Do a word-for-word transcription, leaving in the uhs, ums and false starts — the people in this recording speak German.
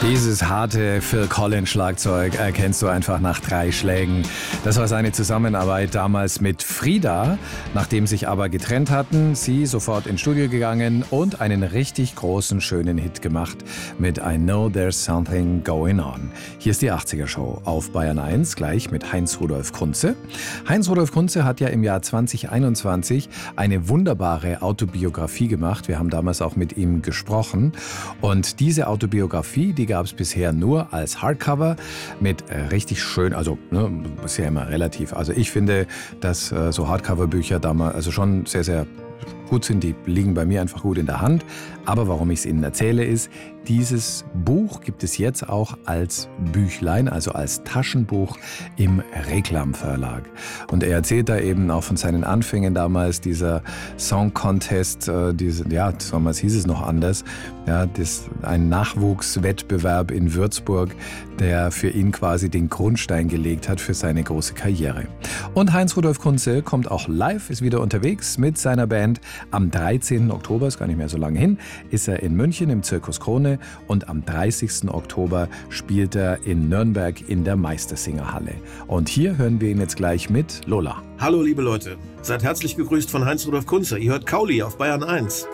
Dieses harte Phil Collins Schlagzeug erkennst du einfach nach drei Schlägen. Das war seine Zusammenarbeit damals mit Frida, nachdem sich aber getrennt hatten. Sie sofort ins Studio gegangen und einen richtig großen, schönen Hit gemacht mit I Know There's Something Going On. Hier ist die achtziger Show auf Bayern eins, gleich mit Heinz-Rudolf Kunze. Heinz-Rudolf Kunze hat ja im Jahr zwanzig einundzwanzig eine wunderbare Autobiografie gemacht. Wir haben damals auch mit ihm gesprochen. Und diese Autobiografie, die gab es bisher nur als Hardcover mit äh, richtig schön, also ne, ist ja immer relativ. Also ich finde, dass äh, so Hardcover-Bücher damals also schon sehr, sehr gut sind. Die liegen bei mir einfach gut in der Hand. Aber warum ich es Ihnen erzähle, ist, dieses Buch gibt es jetzt auch als Büchlein, also als Taschenbuch im Reklam Verlag. Und er erzählt da eben auch von seinen Anfängen damals, dieser Song Contest, äh, diese, ja, damals hieß es noch anders, ja, das, ein Nachwuchswettbewerb in Würzburg, der für ihn quasi den Grundstein gelegt hat für seine große Karriere. Und Heinz-Rudolf Kunze kommt auch live, ist wieder unterwegs mit seiner Band. Am dreizehnten Oktober, ist gar nicht mehr so lange hin, ist er in München im Zirkus Krone und am dreißigsten Oktober spielt er in Nürnberg in der Meistersingerhalle. Und hier hören wir ihn jetzt gleich mit Lola. Hallo liebe Leute, seid herzlich gegrüßt von Heinz-Rudolf Kunze. Ihr hört Kauli auf Bayern eins.